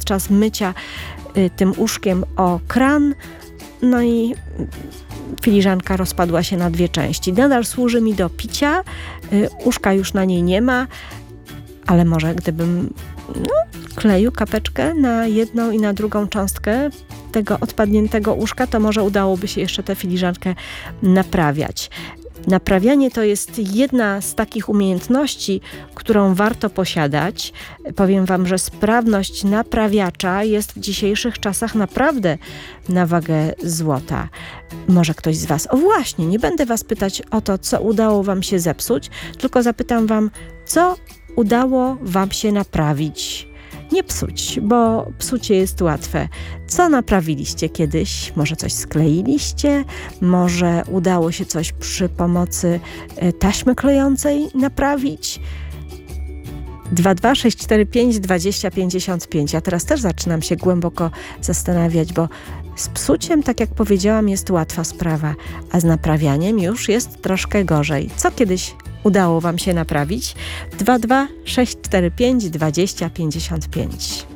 podczas mycia tym uszkiem o kran, no i filiżanka rozpadła się na 2 części. Nadal służy mi do picia, uszka już na niej nie ma, ale może gdybym kleju kapeczkę na jedną i na drugą cząstkę tego odpadniętego uszka, to może udałoby się jeszcze tę filiżankę naprawiać. Naprawianie to jest jedna z takich umiejętności, którą warto posiadać. Powiem Wam, że sprawność naprawiacza jest w dzisiejszych czasach naprawdę na wagę złota. Może ktoś z Was, właśnie, nie będę Was pytać o to, co udało Wam się zepsuć, tylko zapytam Wam, co udało Wam się naprawić. Nie psuć, bo psucie jest łatwe. Co naprawiliście kiedyś? Może coś skleiliście? Może udało się coś przy pomocy taśmy klejącej naprawić? 22645 2055. Ja teraz też zaczynam się głęboko zastanawiać, bo z psuciem, tak jak powiedziałam, jest łatwa sprawa, a z naprawianiem już jest troszkę gorzej. Co kiedyś udało Wam się naprawić? 22645 2055.